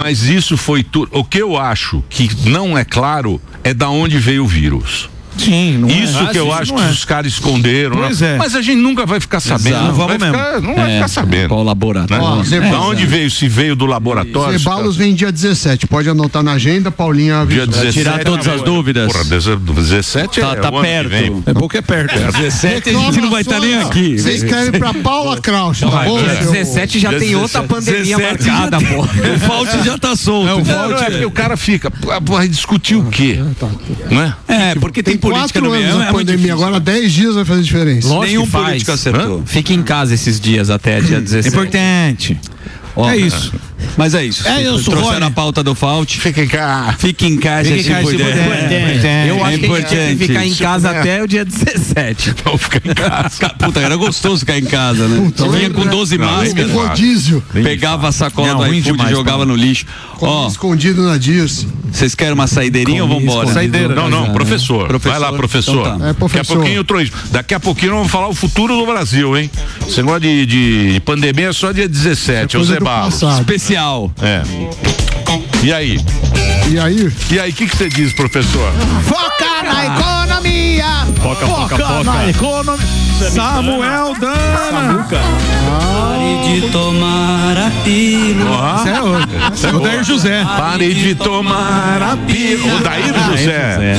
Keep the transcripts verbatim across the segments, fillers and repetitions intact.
Mas isso foi tudo. O que eu acho que não é claro é da onde veio o vírus. Sim, não Isso é. que eu Ah, acho não que é. os caras esconderam. Pois não. é. Mas a gente nunca vai ficar sabendo. Exato. Não vai Vamos ficar, mesmo. não vai É, ficar sabendo. qual laboratório? Né? Ó, Zé Da Balos- onde veio? Se veio do laboratório? Cebalos vem dia dezessete, pode anotar na agenda, Paulinha. Dia avisou. dezessete. Tirar todas as dúvidas. Porra, dezessete Tá, é tá o ano que perto. vem. É pouco é perto. dezessete a gente não vai estar nem aqui. Vocês querem ir pra Paula Krausch, tá bom? Dia seu- dezessete já tem outra pandemia dezessete marcada, pô. O Fault já tá solto. Não, não, é porque o cara fica, pô, vai discutir o quê? Não é? É, porque tem, Tem política quatro no meio. anos É, a é muito pandemia, difícil. agora dez dias vai fazer diferença. Lógico Nenhum que faz. político acertou. Fique em casa esses dias até dia dezessete. Importante. Ó, É isso. Mas é isso. É isso, Trouxeram Rony. a pauta do Fault. Fica em casa. Fique em casa Fique em se casa se puder. puder. Eu É acho que a gente tinha que importante. ficar em casa É. até o dia dezessete. Vamos ficar em casa. Puta, era gostoso ficar em casa, né? Puta, Vinha lembra, com né? doze Não, máscaras, Um rodízio, pegava a sacola Não, do ruim iFood e demais, jogava Paulo. no lixo. Ó, escondido na Dirce. vocês querem uma saideirinha ou vambora? Saideira. Não, não, professor. Professor. Vai lá, professor. Então tá. É, professor. Daqui a pouquinho eu trouxe. Daqui a pouquinho nós vamos falar o futuro do Brasil, hein? Esse negócio de, de pandemia é só dia dezessete, é o Coisa Zé do Balos. passado. Especial. É. E aí? E aí? E aí, o que que você diz, professor? Foca na economia! Foca, foca, na economia! Samuel Dana! Pare de tomar a pílula. Esse é o, esse é o Dair José. Pare de tomar a pílula. O Dair José.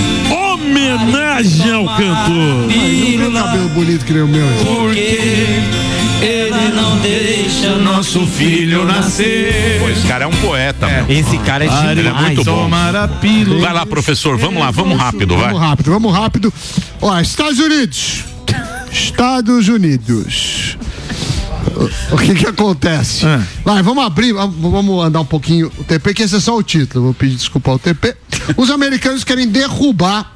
Homenagem ao cantor. Não tem cabelo bonito que nem o meu. Porque ele não deixa Nosso filho nascer. Pô, esse cara é um poeta, meu. Esse cara é Ele é demais. muito bom. Tomar a pílula. Vai lá, professor. Vamos lá, vamos rápido, vai. Vamos rápido, vamos rápido. Ó, Estados Unidos. Estados Unidos. O, o que que acontece? Ah. Vai, vamos abrir, vamos andar um pouquinho o T P, que esse é só o título. Vou pedir desculpa ao T P. Os americanos querem derrubar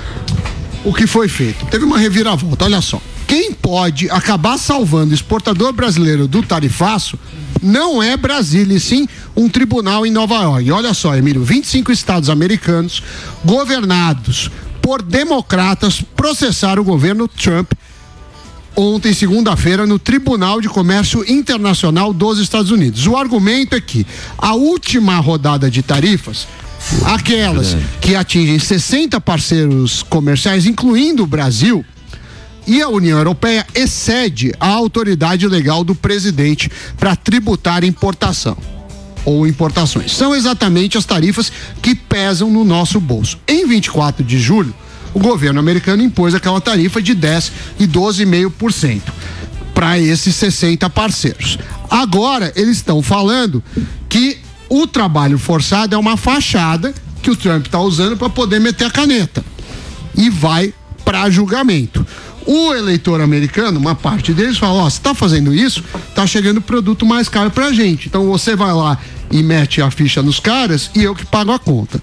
o que foi feito. Teve uma reviravolta, olha só. Quem pode acabar salvando o exportador brasileiro do tarifaço não é Brasília, e sim um tribunal em Nova York. E olha só, Emílio, vinte e cinco estados americanos governados por democratas processaram o governo Trump ontem, segunda-feira, no Tribunal de Comércio Internacional dos Estados Unidos. O argumento é que a última rodada de tarifas, aquelas que atingem sessenta parceiros comerciais, incluindo o Brasil, e a União Europeia, excede a autoridade legal do presidente para tributar importação ou importações. São exatamente as tarifas que pesam no nosso bolso. Em vinte e quatro de julho, o governo americano impôs aquela tarifa de dez e doze vírgula cinco por cento para esses sessenta parceiros. Agora, eles estão falando que o trabalho forçado é uma fachada que o Trump está usando para poder meter a caneta. E vai para julgamento. O eleitor americano, uma parte deles fala, ó, você está fazendo isso, tá chegando produto mais caro pra gente. Então você vai lá e mete a ficha nos caras e eu que pago a conta.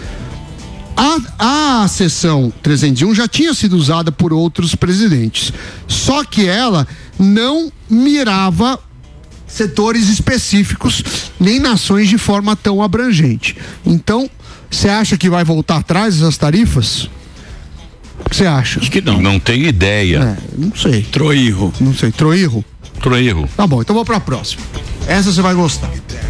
A, a seção trezentos e um já tinha sido usada por outros presidentes, só que ela não mirava setores específicos nem nações de forma tão abrangente. Então, você acha que vai voltar atrás essas tarifas? O que você acha? Acho que não. Não tenho ideia. É, não sei. Troirro. Não sei. Troirro? Troirro. Tá bom, então vou pra próxima. Essa você vai gostar.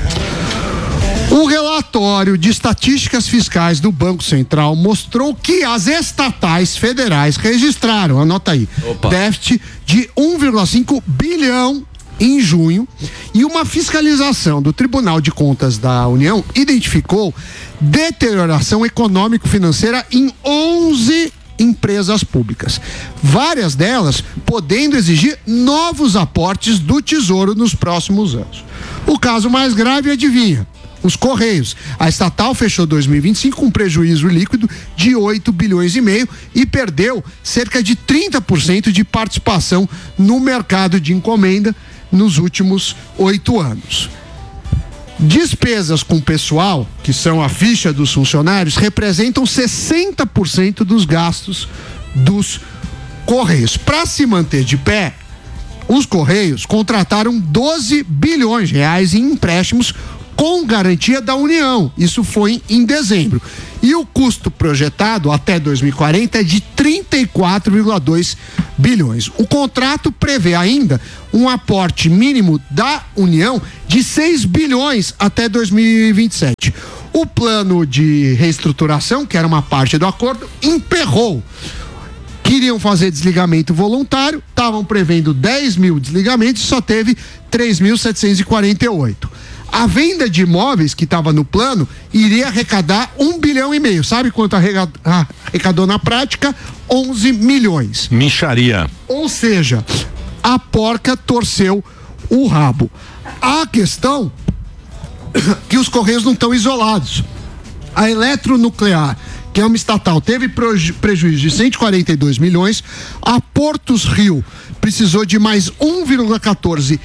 O relatório de estatísticas fiscais do Banco Central mostrou que as estatais federais registraram, anota aí, Opa. déficit de um vírgula cinco bilhão em junho, e uma fiscalização do Tribunal de Contas da União identificou deterioração econômico-financeira em onze empresas públicas, várias delas podendo exigir novos aportes do Tesouro nos próximos anos. O caso mais grave, adivinha? Os Correios. A estatal fechou dois mil e vinte e cinco com um prejuízo líquido de oito bilhões e meio e perdeu cerca de trinta por cento de participação no mercado de encomenda nos últimos oito anos. Despesas com pessoal, que são a ficha dos funcionários, representam sessenta por cento dos gastos dos Correios. Para se manter de pé, os Correios contrataram doze bilhões de reais em empréstimos com garantia da União. Isso foi em dezembro. E o custo projetado até dois mil e quarenta é de trinta e quatro vírgula dois bilhões. O contrato prevê ainda um aporte mínimo da União de seis bilhões até dois mil e vinte e sete. O plano de reestruturação, que era uma parte do acordo, emperrou. Queriam fazer desligamento voluntário, estavam prevendo dez mil desligamentos e só teve três mil setecentos e quarenta e oito. A venda de imóveis que estava no plano iria arrecadar um bilhão e meio. Sabe quanto arrecadou na prática? onze milhões. Micharia. Ou seja, a porca torceu o rabo. A questão que os Correios não estão isolados. A Eletronuclear, que é uma estatal, teve prejuízo de cento e quarenta e dois milhões. A Portos Rio precisou de mais um vírgula quatorze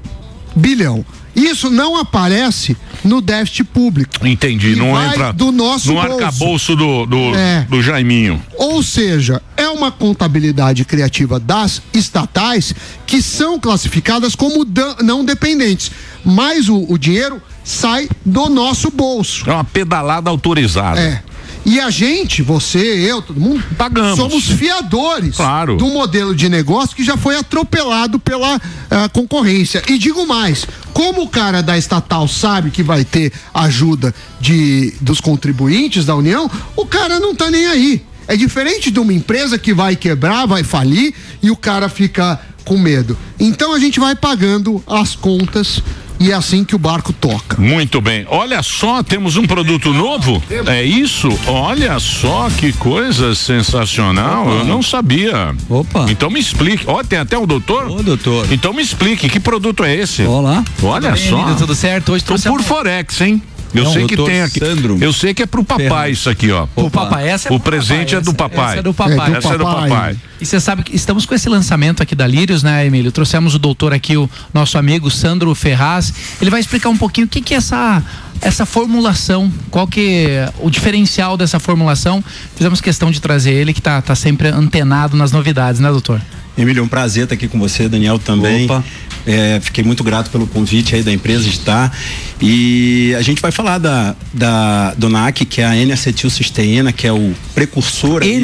bilhão. Isso não aparece no déficit público. Entendi, não vai entra do nosso no bolso. arcabouço do, do, É. do Jaiminho. Ou seja, é uma contabilidade criativa das estatais que são classificadas como dan- não dependentes. Mas o, o dinheiro sai do nosso bolso. É uma pedalada autorizada. É. E a gente, você, eu, todo mundo, Pagamos. somos fiadores Claro. do modelo de negócio que já foi atropelado pela ah, concorrência. E digo mais, como o cara da estatal sabe que vai ter ajuda de, dos contribuintes da União, o cara não tá nem aí. É diferente de uma empresa que vai quebrar, vai falir e o cara fica com medo. Então a gente vai pagando as contas e é assim que o barco toca. Muito bem. Olha só, temos um produto novo. É isso? Olha só que coisa sensacional. Eu não sabia. Opa. Então me explique. Ó, tem até o doutor? Ô, doutor. Então me explique, que produto é esse? Olá. Olha Tudo bem, só. Emílio, tudo certo? Hoje Tô trouxe por a... Forex, hein? Eu Não, sei que doutor tem aqui. Sandro Eu sei que é pro papai Ferraz. isso aqui, ó. O papai, essa é O do papai, presente é do essa- papai. Essa é do papai. É do Essa é do papai. papai. E você sabe que estamos com esse lançamento aqui da Lírios, né, Emílio? Trouxemos o doutor aqui, o nosso amigo Sandro Ferraz. Ele vai explicar um pouquinho o que que é essa, essa formulação, qual que é o diferencial dessa formulação. Fizemos questão de trazer ele, que tá, tá sempre antenado nas novidades, né, doutor? Emílio, é um prazer estar aqui com você, Daniel também. Opa. É, fiquei muito grato pelo convite aí da empresa de estar. E a gente vai falar da, da do N A C, que é a N-acetilcisteína, que é o precursor. aí.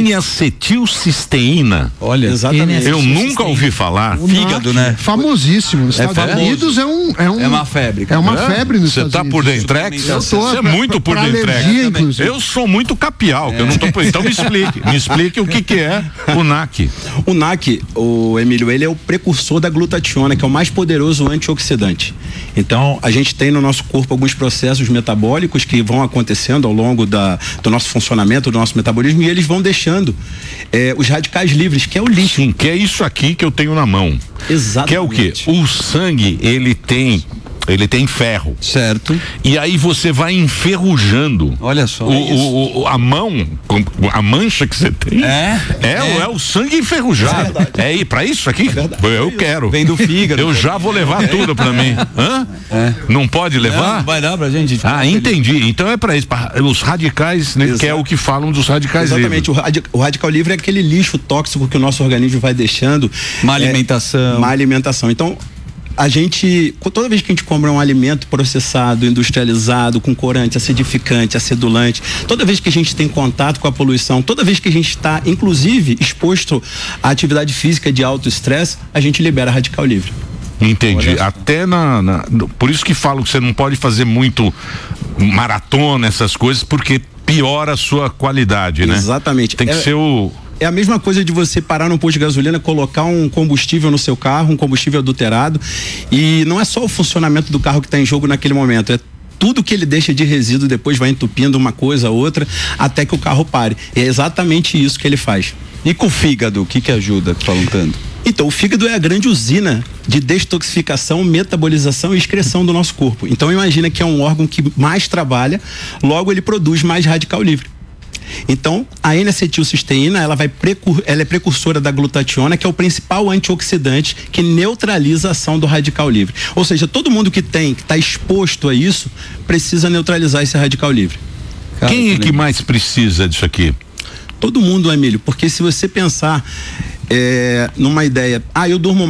N-acetilcisteína. Olha, Exatamente. Eu nunca ouvi falar. O Fígado, N A C, né? Famosíssimo. Nos É Estados famoso. Unidos é um, é um. É uma febre. É uma É? febre nos Você Estados tá Unidos. por Dentrex? Eu tô, Você é pra- muito por pra Dentrex. alergia, inclusive. Eu sou muito capial, que eu não tô por... Então me explique. Me explique o que que é o N A C. O N A C, o Emílio, ele é o precursor da glutationa, que é o mais poderoso antioxidante. Então, a gente tem no nosso corpo alguns processos metabólicos que vão acontecendo ao longo da, do nosso funcionamento, do nosso metabolismo, e eles vão deixando eh, os radicais livres, que é o lixo. Sim, que é isso aqui que eu tenho na mão. Exatamente. Que é o quê? O sangue, ele tem, ele tem ferro. Certo. E aí você vai enferrujando. Olha só. O, o- o- a mão, com- a mancha que você tem. É? É, o- é o sangue enferrujado. É, é para isso aqui? Eu quero. Vem do fígado. Eu já vou levar tudo pra mim. Hã? Não pode levar? Não, vai dar pra gente. Ah, entendi. Então é pra isso. pra- Os radicais, né, que é o que falam dos radicais Exatamente, livres. o, radi- o radical livre é aquele lixo tóxico que o nosso organismo vai deixando. Má é, alimentação. má alimentação. Então, a gente, toda vez que a gente compra um alimento processado, industrializado, com corante, acidificante, acidulante, toda vez que a gente tem contato com a poluição, toda vez que a gente está, inclusive, exposto à atividade física de alto estresse, a gente libera radical livre. Entendi. Até na, na- no- Por isso que falam que você não pode fazer muito maratona, essas coisas, porque piora a sua qualidade, né? Exatamente. Tem que É- ser o. É a mesma coisa de você parar num posto de gasolina, colocar um combustível no seu carro, um combustível adulterado, e não é só o funcionamento do carro que está em jogo naquele momento, é tudo que ele deixa de resíduo depois vai entupindo uma coisa, outra, até que o carro pare. É exatamente isso que ele faz. E com o fígado, o que que ajuda, falando? Então, o fígado é a grande usina de detoxificação, metabolização e excreção do nosso corpo. Então, imagina que é um órgão que mais trabalha, logo ele produz mais radical livre. Então, a N-acetilcisteína, ela vai precur, ela é precursora da glutationa, que é o principal antioxidante que neutraliza a ação do radical livre. Ou seja, todo mundo que tem, que está exposto a isso, precisa neutralizar esse radical livre. Cara, Quem é que legal. mais precisa disso aqui? Todo mundo, Emílio, porque se você pensar é, numa ideia, ah, eu durmo mal,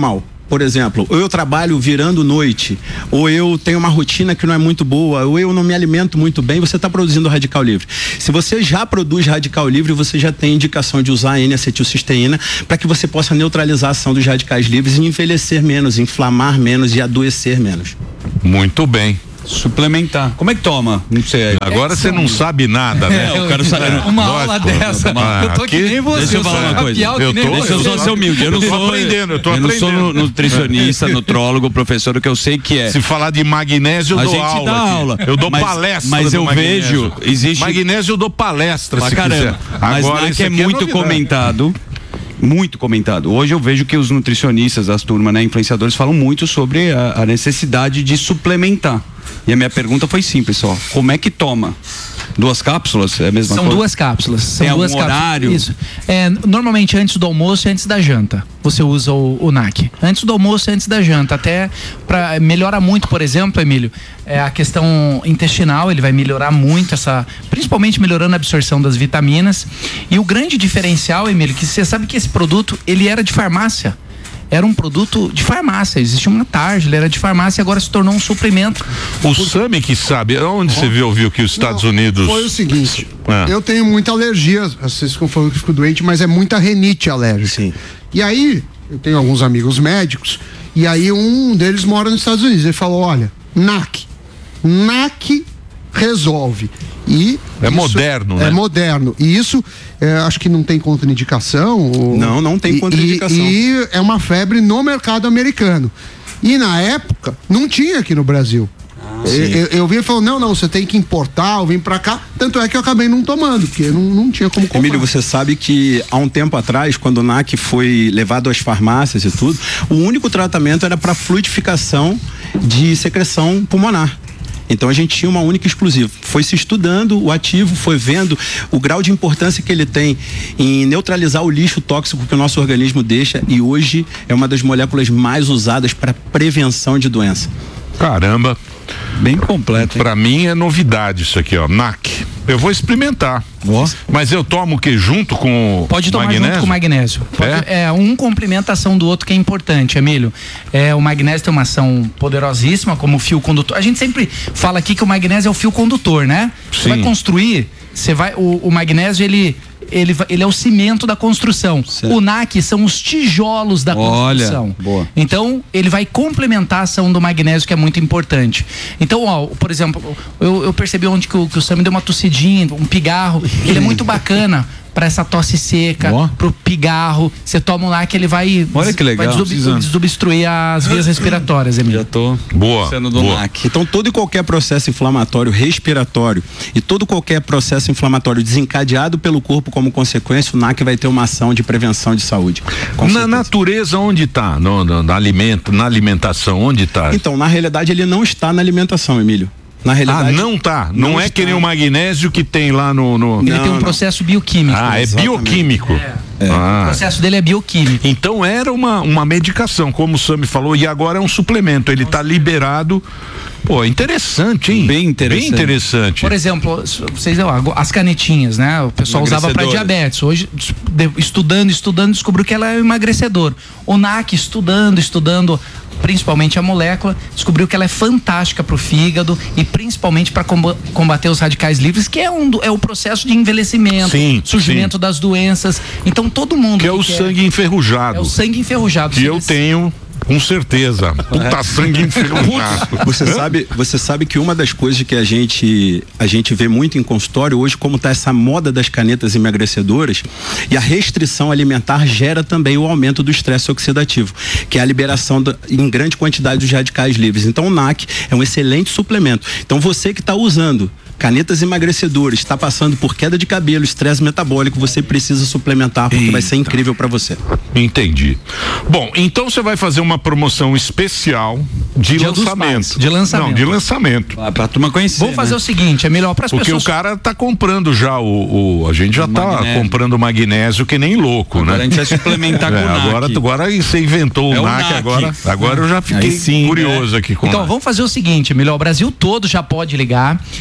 por exemplo, ou eu trabalho virando noite, ou eu tenho uma rotina que não é muito boa, ou eu não me alimento muito bem, você está produzindo radical livre. Se você já produz radical livre, você já tem indicação de usar a N-acetilcisteína para que você possa neutralizar a ação dos radicais livres e envelhecer menos, inflamar menos e adoecer menos. Muito bem. Suplementar. Como é que toma? Não sei. Agora você não sabe nada, né? É, eu quero saber. Uma aula dessa. Ah, Eu tô aqui- que nem você. Deixa eu falar uma coisa. Eu tô- Deixa eu só ser humilde. Eu não Eu tô sou aprendendo, eu tô eu não sou aprendendo. nu- nutricionista, nutrólogo, professor, o que eu sei que é. Se falar de magnésio, eu A dou gente aula. dá aqui. aula. Eu dou Mas- palestra. mas do eu magnésio. vejo, existe- Magnésio eu dou palestra, Pra se caramba. quiser. Mas Agora, NAC esse é aqui muito novidade. comentado. Muito comentado. Hoje eu vejo que os nutricionistas, as turmas, né, influenciadores, falam muito sobre a, a necessidade de suplementar. E a minha pergunta foi simples só. Como é que toma? Duas cápsulas? É a mesma São coisa? duas cápsulas. São Tem duas algum cápsulas. horário? Isso. É, normalmente antes do almoço e antes da janta. Você usa o, o N A C. Antes do almoço e antes da janta. Até para melhora muito, por exemplo, Emílio, é a questão intestinal, ele vai melhorar muito essa, principalmente melhorando a absorção das vitaminas. E o grande diferencial, Emílio, que você sabe que esse produto, ele era de farmácia. Era um produto de farmácia, existia uma tarja, ele era de farmácia e agora se tornou um suplemento. O Sami que sabe, onde você viu, viu que os Estados Não, Unidos... Foi o seguinte, Ah. eu tenho muita alergia, vocês ficam falando que fico doente, mas é muita renite alérgica. Sim. E aí, eu tenho alguns amigos médicos, e aí um deles mora nos Estados Unidos, ele falou, olha, N A C, N A C resolve. E É isso moderno, né? É moderno. E isso, é, acho que não tem contraindicação. ou- Não, não tem e- contraindicação. E, e é uma febre no mercado americano. E na época, não tinha aqui no Brasil. eu, eu, eu vi e falou, não, não, você tem que importar, eu vim pra cá. Tanto é que eu acabei não tomando, porque não, não tinha como comprar. Emílio, você sabe que há um tempo atrás, quando o N A C foi levado às farmácias e tudo, o único tratamento era para fluidificação de secreção pulmonar. Então a gente tinha uma única exclusiva. Foi se estudando o ativo, foi vendo o grau de importância que ele tem em neutralizar o lixo tóxico que o nosso organismo deixa, e hoje é uma das moléculas mais usadas para prevenção de doença. Caramba, Bem completo. hein? pra mim é novidade isso aqui, ó, N A C. Eu vou experimentar. Ó. Mas eu tomo o que junto com o Pode tomar magnésio? junto com o magnésio. Pode- É? é, um complementa a ação do outro, que é importante, Emílio. É, o magnésio tem uma ação poderosíssima como fio condutor. A gente sempre fala aqui que o magnésio é o fio condutor, né? Você Sim. vai construir, você vai, o, o magnésio, ele, ele, vai- ele é o cimento da construção. Certo. O N A C são os tijolos da Olha, construção. boa. Então, ele vai complementar a ação do magnésio, que é muito importante. Então, ó, por exemplo, eu, eu percebi ontem que o, que o Sam deu uma tossidinha, um pigarro. Ele é muito bacana para essa tosse seca, Ó. pro pigarro. Você toma um lá que ele vai, Olha que legal. vai desob- Precisando. desobstruir as vias respiratórias, Já Emílio. tô Boa, sendo do boa. N A C. Então todo e qualquer processo inflamatório respiratório e todo qualquer processo inflamatório desencadeado pelo corpo como consequência, o N A C vai ter uma ação de prevenção de saúde. Com Na certeza. natureza, onde tá? No, no, na, alimento, na alimentação, onde tá? Então, na realidade, ele não está na alimentação, Emílio. Na Ah, realidade, não tá. Não, não é está. que nem o magnésio que tem lá no... no... Ele Não, tem um não. processo bioquímico. Ah, é Exatamente. bioquímico. O Ah. processo dele é bioquímico. Então era uma, uma medicação, como o Sami falou, e agora é um suplemento. Ele tá liberado. Pô, interessante, hein? Bem interessante. Bem interessante. Por exemplo, vocês as canetinhas, né? O pessoal usava para Emagrecedores. diabetes. Hoje, de- estudando, estudando, descobriu que ela é emagrecedor. O N A C, estudando, estudando, principalmente a molécula, descobriu que ela é fantástica para o fígado e principalmente para combater os radicais livres, que é, um, do- é o processo de envelhecimento, Sim, surgimento sim. das doenças. Então todo mundo Que é o quer- sangue enferrujado. é o sangue enferrujado. Que eu tenho, com certeza. Puta sangue enferrujado. Você sabe, você sabe que uma das coisas que a gente a gente vê muito em consultório hoje, como está essa moda das canetas emagrecedoras, e a restrição alimentar gera também o aumento do estresse oxidativo, que é a liberação da- em grande quantidade dos radicais livres. Então o N A C é um excelente suplemento. Então você que está usando canetas emagrecedoras, está passando por queda de cabelo, estresse metabólico, você precisa suplementar, porque Eita. vai ser incrível para você. Entendi. Bom, então você vai fazer uma promoção especial de Dia dos lançamento. Pais, de lançamento. Não, de lançamento. Ah, pra turma conhecer. Vamos fazer né? o seguinte, é melhor para as Porque pessoas. o cara tá comprando já o, o- a gente já tá Magnésio. comprando magnésio que nem louco, Agora né? a gente vai suplementar com É, o N A C. agora, agora você inventou É o o N A C, N A C. agora, agora eu já fiquei Aí sim, curioso aqui com Então, o N A C. vamos fazer o seguinte, melhor, o Brasil todo já pode ligar zero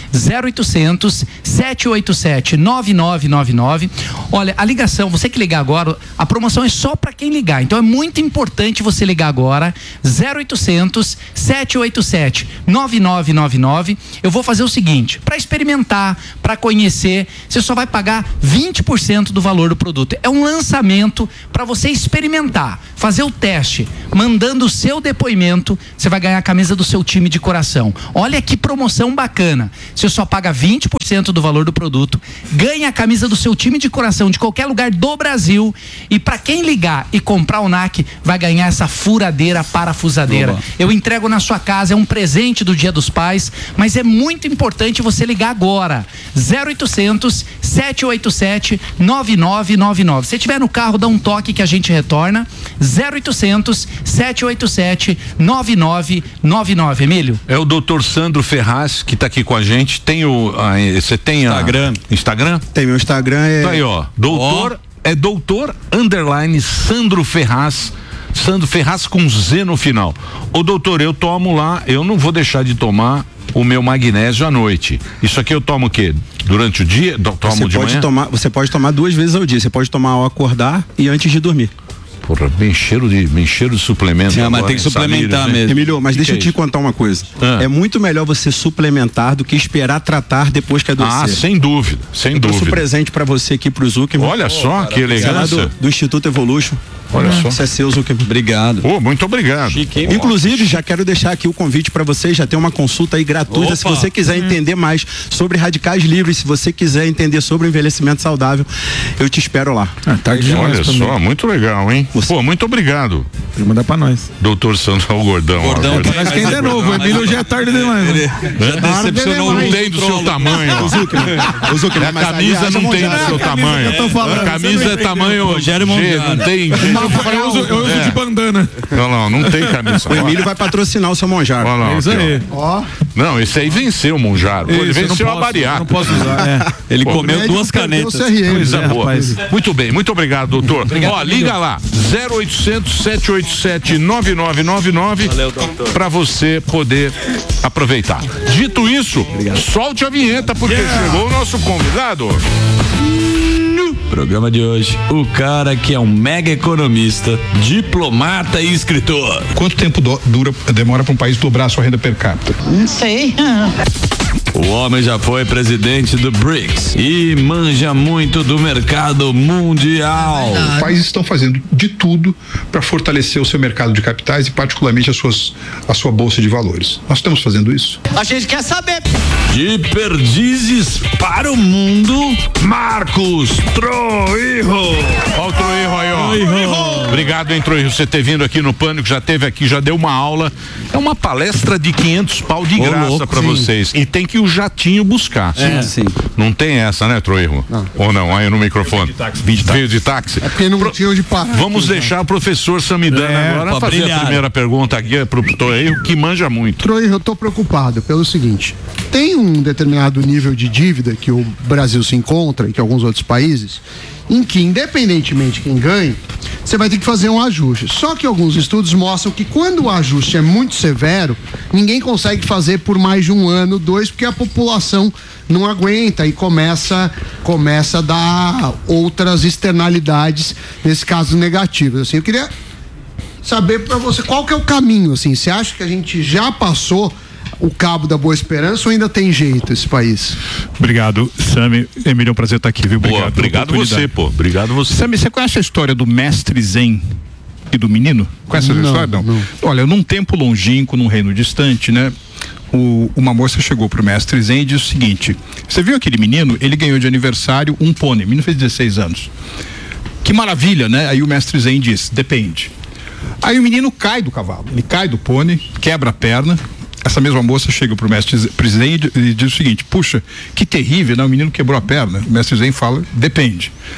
oitocentos, sete oito sete, nove nove nove nove. Olha, a ligação, você que ligar agora, a promoção é só para quem ligar. Então é muito importante você ligar agora, zero oitocentos, sete oito sete, nove nove nove nove. Eu vou fazer o seguinte, para experimentar, para conhecer, você só vai pagar vinte por cento do valor do produto. É um lançamento para você experimentar, fazer o teste, mandando o seu depoimento, você vai ganhar a camisa do seu time de coração. Olha que promoção bacana. Você só paga vinte por cento do valor do produto, ganha a camisa do seu time de coração de qualquer lugar do Brasil, e para quem ligar e comprar o N A C, vai ganhar essa furadeira parafusadeira. Oba. Eu entrego na sua casa, é um presente do Dia dos Pais, mas é muito importante você ligar agora. zero oitocentos, sete oito sete, nove nove nove nove. Se tiver no carro, dá um toque que a gente retorna. zero oitocentos, sete oito sete, nove nove nove nove. Emílio? É o doutor Sandro Ferraz que tá aqui com a gente. Tem o. Você tem a. Instagram. Instagram? Tem, meu Instagram é. Tá aí, ó. Doutor. Oh. É doutor underline Sandro Ferraz. Sandro Ferraz com Z no final. Ô doutor, eu tomo lá, eu não vou deixar de tomar o meu magnésio à noite. Isso aqui eu tomo o quê? Durante o dia? Tomo você de pode manhã? Tomar, você pode tomar duas vezes ao dia. Você pode tomar ao acordar e antes de dormir. Porra, bem cheiro de, bem cheiro de suplemento. Sim, mas tem que suplementar Samir, mesmo. Né? Emílio, mas que deixa que eu é te isso? contar uma coisa. Ah. É muito melhor você suplementar do que esperar tratar depois que adoecer. Ah, sem dúvida, sem eu dúvida. trouxe um presente pra você aqui pro Zuckerman. Olha só, que elegância. Do, do Instituto Evolution. Olha só. Isso é seu, Zuckerman. Obrigado. Oh, muito obrigado. Chique, hein, Inclusive, já quero deixar aqui o convite para vocês, já tem uma consulta aí gratuita. Opa. Se você quiser entender mais sobre radicais livres, se você quiser entender sobre o envelhecimento saudável, eu te espero lá. Ah, tarde Olha só, também. muito legal, hein? Você- Pô, muito obrigado. Vou mandar pra nós. Doutor Sandro, o gordão. Gordão, ó, Mas quem é novo, o Emílio já é tarde demais. Né? Já decepcionou não um tem do seu tamanho. O Zuckerman, A camisa não tem do seu tamanho. eu tô falando, A camisa você é não tamanho Rogério G, Mondiara. não tem. Eu uso, eu uso É. de bandana. Não, não, não tem camisa. O Emílio vai patrocinar o seu Monjaro. Olha lá, É isso aqui, ó. aí. Ó, Não, esse aí venceu o Monjaro. Pô, ele Isso, eu não venceu a posso, bariátrica. Não posso usar. É. Ele Pô, comeu médico duas perdeu o canetas. C R M. Coisa é, boa. rapaz. Muito bem, muito obrigado, doutor. Ó, liga lá, zero oitocentos, sete oito sete, nove nove nove nove para você poder aproveitar. Dito isso, solte a vinheta porque chegou o nosso convidado. Programa de hoje, o cara que é um mega economista, diplomata e escritor. Quanto tempo do- dura, demora para um país dobrar a sua renda per capita? Não sei. O homem já foi presidente do B R I C S e manja muito do mercado mundial. Os países estão fazendo de tudo para fortalecer o seu mercado de capitais e particularmente as suas, a sua bolsa de valores. Nós estamos fazendo isso? A gente quer saber. De perdizes para o mundo, Marcos Troirro. Ó o Troirro aí, ó. Obrigado, hein, Troirro, você ter vindo aqui no Pânico, já teve aqui, já deu uma aula. É uma palestra de quinhentos pau de Ô, graça louco, pra sim. vocês. E tem que o jatinho buscar. É, sim. Não tem essa, né, Troirro? Ou não? Aí no microfone. Veio de táxi. é porque não Pro- tinha onde parar. Vamos deixar o professor Samidana É, agora pra fazer brilhar. a primeira pergunta aqui pro Troirro, que manja muito. Troir, eu tô preocupado pelo seguinte: tem um determinado nível de dívida que o Brasil se encontra e que alguns outros países, em que, independentemente de quem ganhe, você vai ter que fazer um ajuste. Só que alguns estudos mostram que quando o ajuste é muito severo, ninguém consegue fazer por mais de um ano, dois, porque a população não aguenta e começa, começa a dar outras externalidades, nesse caso negativas. Assim, eu queria saber para você qual que é o caminho, assim, você acha que a gente já passou o cabo da Boa Esperança ou ainda tem jeito esse país? Obrigado, Sami. Emílio, é um prazer estar aqui, viu? Boa, pela obrigado oportunidade. você, pô. Obrigado você. Sami, você conhece a história do mestre Zen e do menino? Conhece essa Não, história? Não. não. Olha, num tempo longínquo, num reino distante, né? O, uma moça chegou pro mestre Zen e disse o seguinte: você viu aquele menino? Ele ganhou de aniversário um pônei. O menino fez dezesseis anos. Que maravilha, né? Aí o mestre Zen disse: depende. Aí o menino cai do cavalo, ele cai do pônei, quebra a perna. Essa mesma moça chega pro mestre Zen e d- e diz o seguinte: puxa, que terrível, né? O menino quebrou a perna. O mestre Zen fala: depende.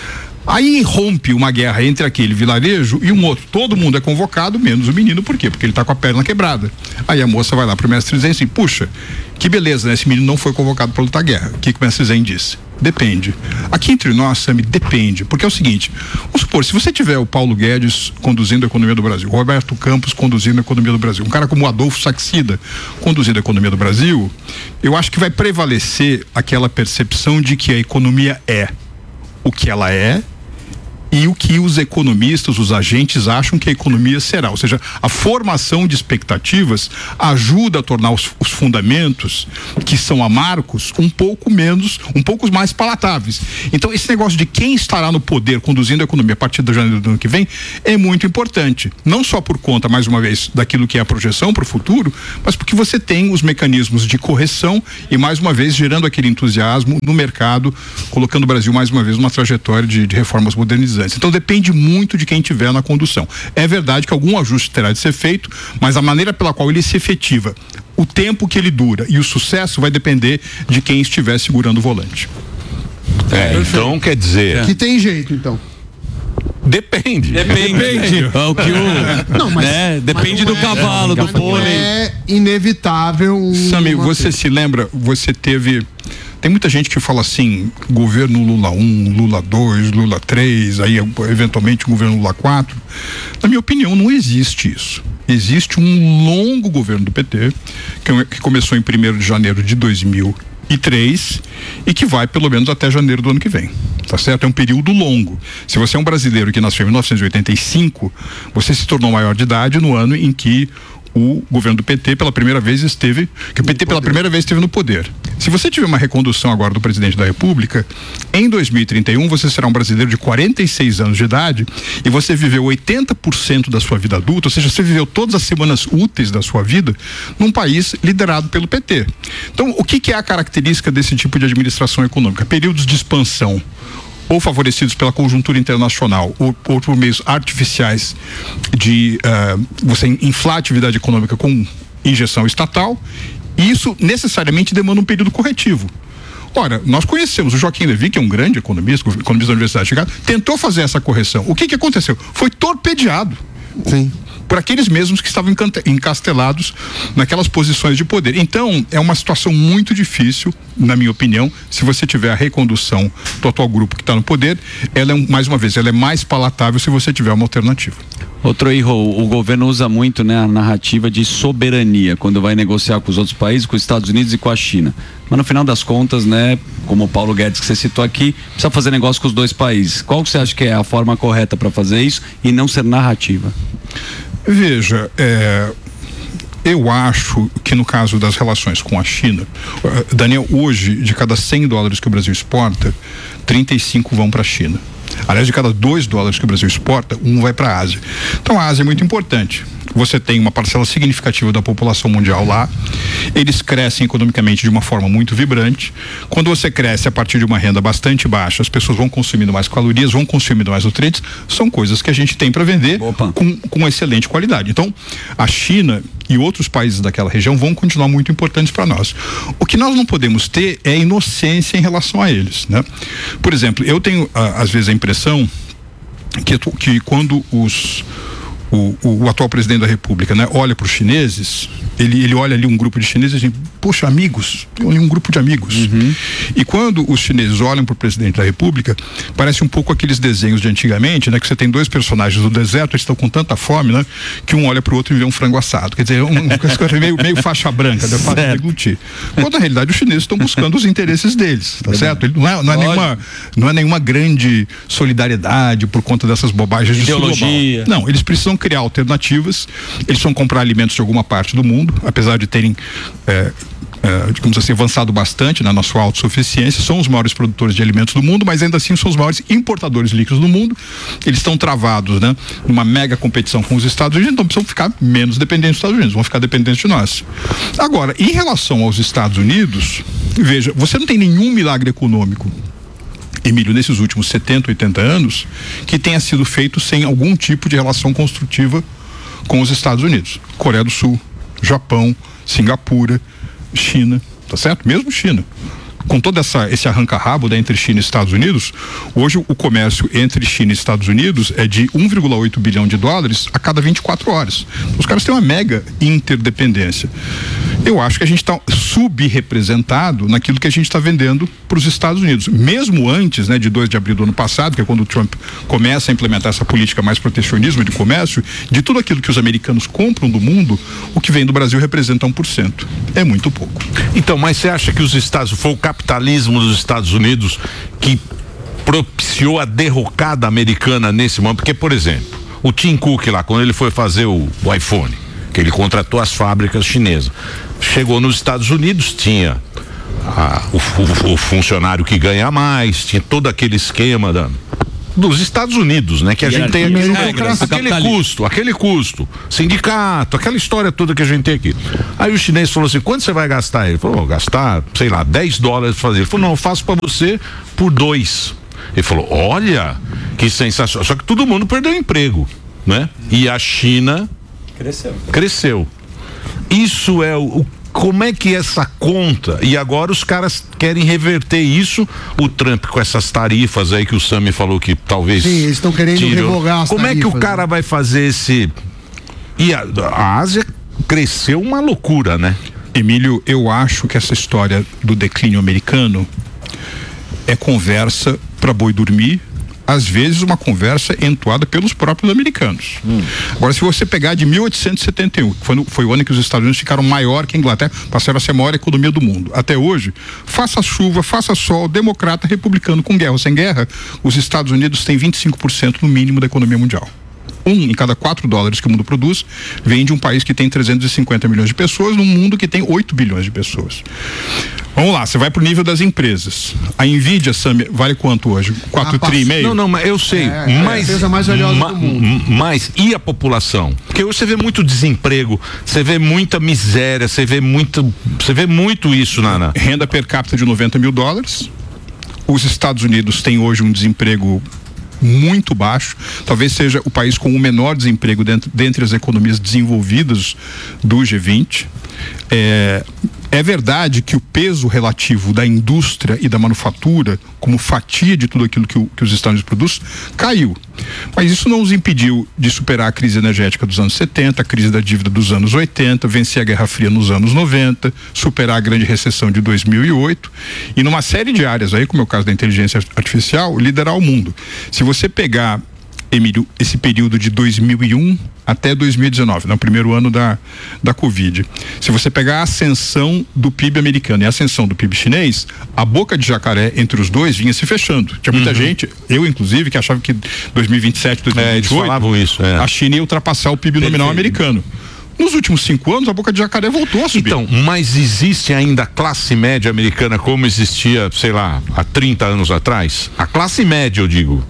Aí rompe uma guerra entre aquele vilarejo e um outro. Todo mundo é convocado, menos o menino, por quê? Porque ele tá com a perna quebrada. Aí a moça vai lá pro mestre Zen e diz assim, puxa, que beleza, né? Esse menino não foi convocado para lutar guerra. O que, que o mestre Zen disse? Depende. Aqui entre nós, Sami, depende. Porque é o seguinte, vamos supor, se você tiver o Paulo Guedes conduzindo a economia do Brasil, o Roberto Campos conduzindo a economia do Brasil, um cara como o Adolfo Saxida conduzindo a economia do Brasil, eu acho que vai prevalecer aquela percepção de que a economia é o que ela é e o que os economistas, os agentes acham que a economia será. Ou seja, a formação de expectativas ajuda a tornar os, os fundamentos, que são amargos, um pouco menos, um pouco mais palatáveis. Então, esse negócio de quem estará no poder conduzindo a economia a partir de janeiro do ano que vem é muito importante. Não só por conta, mais uma vez, daquilo que é a projeção para o futuro, mas porque você tem os mecanismos de correção e, mais uma vez, gerando aquele entusiasmo no mercado, colocando o Brasil, mais uma vez, numa trajetória de, de reformas modernizantes. Então depende muito de quem tiver na condução. É verdade que algum ajuste terá de ser feito, mas a maneira pela qual ele se efetiva, o tempo que ele dura e o sucesso vai depender de quem estiver segurando o volante. É, então quer dizer... Que tem jeito, então. Depende. Depende. Depende. É o que o, não, mas, né? Depende mas do cavalo, é, do pônei. É inevitável. Uma... Sami, você se lembra, você teve... Tem muita gente que fala assim, governo Lula um, Lula dois, Lula três, aí eventualmente o governo Lula quatro. Na minha opinião, não existe isso. Existe um longo governo do P T, que, que começou em primeiro de janeiro de dois mil e três e que vai pelo menos até janeiro do ano que vem. Tá certo? É um período longo. Se você é um brasileiro que nasceu em mil novecentos e oitenta e cinco, você se tornou maior de idade no ano em que o governo do P T pela primeira vez esteve, que o P T pela primeira vez esteve no poder. Se você tiver uma recondução agora do presidente da República, em dois mil e trinta e um você será um brasileiro de quarenta e seis anos de idade e você viveu oitenta por cento da sua vida adulta, ou seja, você viveu todas as semanas úteis da sua vida num país liderado pelo P T. Então, o que, que é a característica desse tipo de administração econômica? Períodos de expansão, ou favorecidos pela conjuntura internacional, ou, ou por meios artificiais de uh, você inflar a atividade econômica com injeção estatal, e isso necessariamente demanda um período corretivo. Ora, nós conhecemos o Joaquim Levy, que é um grande economista, economista da Universidade de Chicago, tentou fazer essa correção. O que que aconteceu? Foi torpedeado. Sim. Por aqueles mesmos que estavam encastelados naquelas posições de poder. Então, é uma situação muito difícil, na minha opinião, se você tiver a recondução do atual grupo que está no poder, ela é, mais uma vez, ela é mais palatável se você tiver uma alternativa. Outro erro, o governo usa muito, né, a narrativa de soberania, quando vai negociar com os outros países, com os Estados Unidos e com a China. Mas no final das contas, né, como o Paulo Guedes que você citou aqui, precisa fazer negócio com os dois países. Qual que você acha que é a forma correta para fazer isso e não ser narrativa? Veja, é, eu acho que no caso das relações com a China, uh, Daniel, hoje, de cada cem dólares que o Brasil exporta, trinta e cinco vão para a China. Aliás, de cada dois dólares que o Brasil exporta, um vai para a Ásia. Então a Ásia é muito importante. Você tem uma parcela significativa da população mundial lá, eles crescem economicamente de uma forma muito vibrante. Quando você cresce a partir de uma renda bastante baixa, as pessoas vão consumindo mais calorias, vão consumindo mais nutrientes, são coisas que a gente tem para vender com, com excelente qualidade. Então, a China e outros países daquela região vão continuar muito importantes para nós. O que nós não podemos ter é inocência em relação a eles, né? Por exemplo, eu tenho às vezes a impressão que, que quando os O, o, o atual presidente da República, né, olha para os chineses, ele, ele olha ali um grupo de chineses e diz, poxa, amigos, tem ali um grupo de amigos. Uhum. E quando os chineses olham para o presidente da República, parece um pouco aqueles desenhos de antigamente, né, que você tem dois personagens do deserto, eles estão com tanta fome, né, que um olha para o outro e vê um frango assado. Quer dizer, um, um, meio, meio faixa branca, né, fácil de deglutir. Quando na realidade os chineses estão buscando os interesses deles, tá é certo? Ele não, é, não, é nenhuma, não é nenhuma grande solidariedade por conta dessas bobagens de ideologia. Não, eles precisam criar alternativas, eles vão comprar alimentos de alguma parte do mundo, apesar de terem é, é, digamos assim, avançado bastante, né, na sua autossuficiência, são os maiores produtores de alimentos do mundo, mas ainda assim são os maiores importadores líquidos do mundo. Eles estão travados, né, numa mega competição com os Estados Unidos, então precisam ficar menos dependentes dos Estados Unidos, vão ficar dependentes de nós. Agora, em relação aos Estados Unidos, veja, você não tem nenhum milagre econômico, Emílio, nesses últimos setenta, oitenta anos, que tenha sido feito sem algum tipo de relação construtiva com os Estados Unidos. Coreia do Sul, Japão, Singapura, China, tá certo? Mesmo China. com todo essa, esse arranca-rabo, né, entre China e Estados Unidos, hoje o comércio entre China e Estados Unidos é de um vírgula oito bilhão de dólares a cada vinte e quatro horas. Os caras têm uma mega interdependência. Eu acho que a gente está subrepresentado naquilo que a gente está vendendo para os Estados Unidos. Mesmo antes, né, de dois de abril do ano passado, que é quando o Trump começa a implementar essa política mais protecionismo de comércio, de tudo aquilo que os americanos compram do mundo, o que vem do Brasil representa um por cento. É muito pouco. Então, mas você acha que os Estados, foi o capitalismo dos Estados Unidos que propiciou a derrocada americana nesse momento? Porque, por exemplo, o Tim Cook lá, quando ele foi fazer o, o iPhone, que ele contratou as fábricas chinesas, chegou nos Estados Unidos, tinha a, o, o, o funcionário que ganha mais, tinha todo aquele esquema da, dos Estados Unidos, né? Que a e gente tem aqui, regras, aquele custo, aquele custo, sindicato, aquela história toda que a gente tem aqui. Aí o chinês falou assim, quanto você vai gastar? Ele falou, gastar, sei lá, dez dólares pra fazer. Ele falou, não, eu faço pra você por dois. Ele falou, olha, que sensacional. Só que todo mundo perdeu emprego, né? E a China cresceu. Cresceu. Isso é o, o como é que essa conta, e agora os caras querem reverter isso, o Trump com essas tarifas aí que o Sami falou que talvez... Sim, eles estão querendo tire, revogar as como tarifas, é que o cara né? vai fazer esse... E a, a Ásia cresceu uma loucura, né? Emílio, eu acho que essa história do declínio americano é conversa para boi dormir, às vezes uma conversa entoada pelos próprios americanos. Hum. Agora, se você pegar de mil oitocentos e setenta e um, que foi, no, foi o ano que os Estados Unidos ficaram maior que a Inglaterra, passaram a ser a maior economia do mundo. Até hoje, faça chuva, faça sol, democrata, republicano, com guerra ou sem guerra, os Estados Unidos têm vinte e cinco por cento no mínimo da economia mundial. Um em cada quatro dólares que o mundo produz vem de um país que tem trezentos e cinquenta milhões de pessoas, num mundo que tem oito bilhões de pessoas. Vamos lá, você vai pro nível das empresas. A Nvidia, Sam, vale quanto hoje? quatro tri e meio? Não, não, mas eu sei, É, é mas, a empresa mais valiosa ma, do mundo. Mas e a população? Porque hoje você vê muito desemprego, você vê muita miséria, você vê muito, você vê muito isso na, na... Renda per capita de noventa mil dólares. Os Estados Unidos têm hoje um desemprego muito baixo, talvez seja o país com o menor desemprego dentro, dentre as economias desenvolvidas do G vinte. É, é verdade que o peso relativo da indústria e da manufatura, como fatia de tudo aquilo que, o, que os Estados Unidos produzem, caiu. Mas isso não os impediu de superar a crise energética dos anos setenta, a crise da dívida dos anos oitenta, vencer a Guerra Fria nos anos noventa, superar a grande recessão de dois mil e oito e numa série de áreas aí, como é o caso da inteligência artificial, liderar o mundo. Se você pegar, Emílio, esse período de dois mil e um até dois mil e dezenove, no primeiro ano da, da Covid. Se você pegar a ascensão do P I B americano e a ascensão do P I B chinês, a boca de jacaré entre os dois vinha se fechando. Tinha muita uhum. gente, eu inclusive, que achava que dois mil e vinte e sete, dois mil e vinte e oito, é, eles falavam isso, é. a China ia ultrapassar o P I B nominal Perfeito. americano. Nos últimos cinco anos, a boca de jacaré voltou a subir. Então, mas existe ainda a classe média americana como existia, sei lá, há trinta anos atrás? A classe média, eu digo.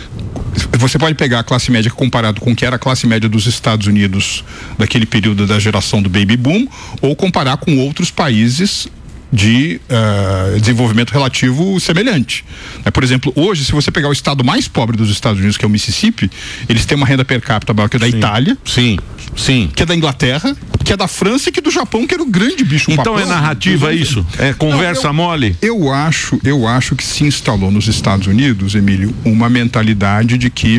Você pode pegar a classe média comparado com o que era a classe média dos Estados Unidos daquele período da geração do baby boom, ou comparar com outros países de uh, desenvolvimento relativo semelhante. É, por exemplo, hoje, se você pegar o estado mais pobre dos Estados Unidos, que é o Mississippi, eles têm uma renda per capita maior que a da sim. Itália, sim, sim, que é da Inglaterra, que é da França e que do Japão, que era o grande bicho então papão. É narrativa isso? É conversa Não, eu, mole? Eu acho, eu acho que se instalou nos Estados Unidos, Emílio, uma mentalidade de que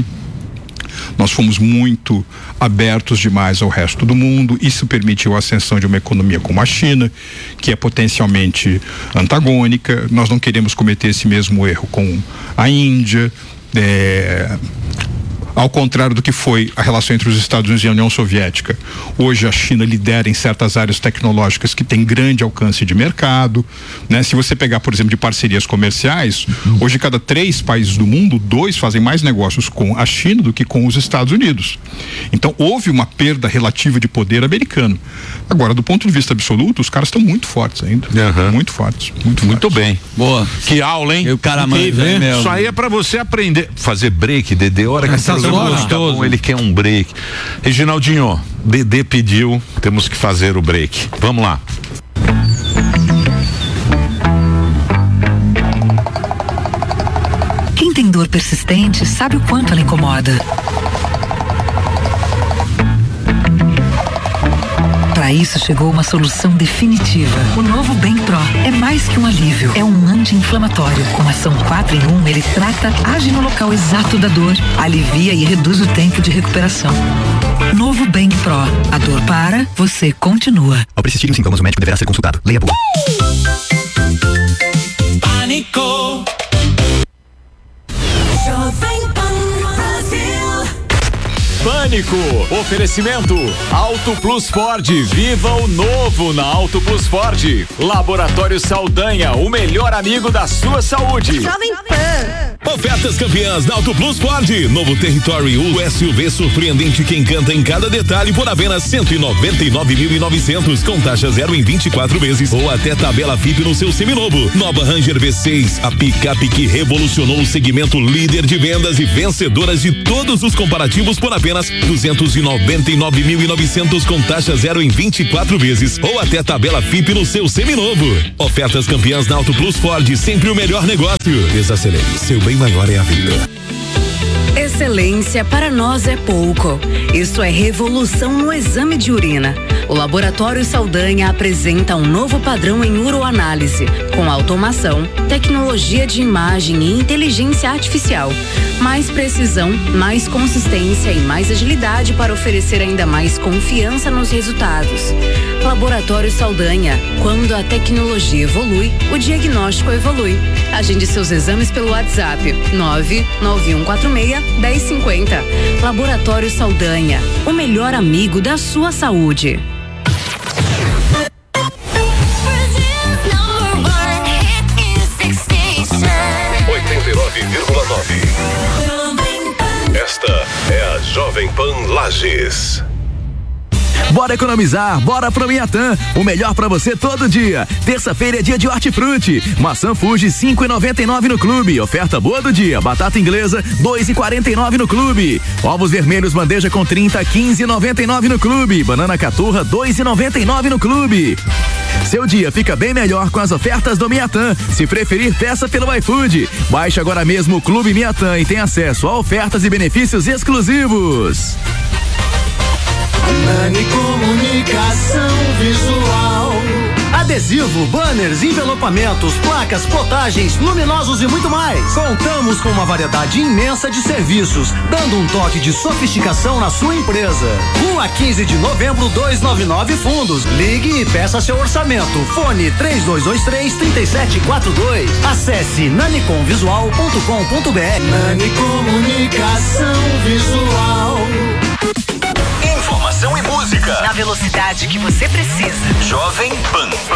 nós fomos muito abertos demais ao resto do mundo. Isso permitiu a ascensão de uma economia como a China, que é potencialmente antagônica. Nós não queremos cometer esse mesmo erro com a Índia. É... Ao contrário do que foi a relação entre os Estados Unidos e a União Soviética, hoje a China lidera em certas áreas tecnológicas que têm grande alcance de mercado, né? Se você pegar, por exemplo, de parcerias comerciais, uhum. hoje cada três países do mundo, dois fazem mais negócios com a China do que com os Estados Unidos. Então houve uma perda relativa de poder americano. Agora, do ponto de vista absoluto, os caras estão muito fortes ainda, uhum. muito fortes, muito, muito fortes. bem. Boa. Que aula, hein? E o cara manja, hein, meu? Isso aí é pra você aprender, fazer break, Dedê, hora que Essas horas, tá bom, ele quer um break. Reginaldinho, Dedê pediu, temos que fazer o break. Vamos lá. Quem tem dor persistente sabe o quanto ela incomoda. Para Para isso chegou uma solução definitiva. O novo Bem Pro é mais que um alívio, é um anti-inflamatório. Com ação quatro em um, ele trata, age no local exato da dor, alivia e reduz o tempo de recuperação. Novo Bem Pro. A dor para, você continua. Ao persistirem os sintomas, o médico deverá ser consultado. Leia a bula. Pânico. Pânico, oferecimento Auto Plus Ford, viva o novo na Auto Plus Ford. Laboratório Saldanha, o melhor amigo da sua saúde. Jovem Pan. Ofertas campeãs da Auto Plus Ford, novo Territory, o S U V surpreendente que encanta em cada detalhe por apenas cento e noventa e nove mil e novecentos com taxa zero em vinte e quatro vezes ou até tabela F I P no seu seminovo. Nova Ranger V seis, a picape que revolucionou o segmento líder de vendas e vencedoras de todos os comparativos por apenas duzentos e noventa e nove mil e novecentos com taxa zero em vinte e quatro vezes ou até tabela F I P no seu seminovo. Ofertas campeãs na Auto Plus Ford, sempre o melhor negócio. Desacelere, seu bem maior é a vida. Excelência para nós é pouco. Isso é revolução no exame de urina. O Laboratório Saldanha apresenta um novo padrão em uroanálise, com automação, tecnologia de imagem e inteligência artificial. Mais precisão, mais consistência e mais agilidade para oferecer ainda mais confiança nos resultados. Laboratório Saldanha. Quando a tecnologia evolui, o diagnóstico evolui. Agende seus exames pelo WhatsApp nove nove um quatro seis, um zero cinco zero. Laboratório Saldanha. O melhor amigo da sua saúde. oitenta e nove vírgula nove. Esta é a Jovem Pan Lages. Bora economizar, bora pro Miatã, o melhor pra você todo dia. Terça-feira é dia de hortifruti. Maçã Fuji cinco e noventa e nove no clube. Oferta boa do dia. Batata inglesa dois e quarenta e nove no clube. Ovos vermelhos bandeja com trinta, quinze e noventa e nove no clube. Banana caturra dois e noventa e nove no clube. Seu dia fica bem melhor com as ofertas do Miatã. Se preferir, peça pelo iFood. Baixe agora mesmo o Clube Miatã e tem acesso a ofertas e benefícios exclusivos. Nani Comunicação Visual. Adesivo, banners, envelopamentos, placas, plotagens, luminosos e muito mais. Contamos com uma variedade imensa de serviços, dando um toque de sofisticação na sua empresa. Rua quinze de novembro, duzentos e noventa e nove Fundos. Ligue e peça seu orçamento. Fone três dois dois três, três sete quatro dois. Acesse nanicom visual ponto com ponto br. Nani Comunicação Visual. Informação e música Na velocidade que você precisa. Jovem Pan.